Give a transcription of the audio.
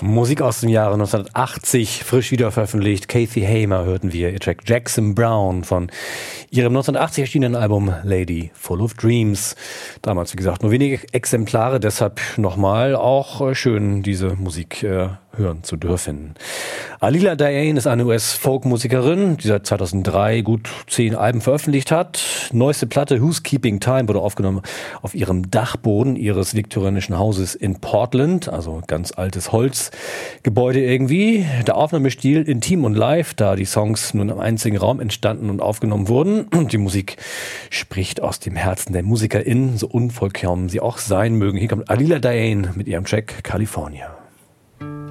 Musik aus dem Jahre 1980, frisch wieder veröffentlicht. Kathy Hamer hörten wir, ihr Track Jackson Brown von ihrem 1980 erschienenen Album Lady Full of Dreams. Damals, wie gesagt, nur wenige Exemplare, deshalb nochmal auch schön, diese Musik hören zu dürfen. Alila Diane ist eine US-Folk-Musikerin, die seit 2003 gut 10 Alben veröffentlicht hat. Neueste Platte Who's Keeping Time wurde aufgenommen auf ihrem Dachboden ihres viktorianischen Hauses in Portland, also ganz altes Holzgebäude irgendwie. Der Aufnahmestil intim und live, da die Songs nur in einem einzigen Raum entstanden und aufgenommen wurden. Und die Musik spricht aus dem Herzen der MusikerInnen, so unvollkommen sie auch sein mögen. Hier kommt Alila Diane mit ihrem Track California.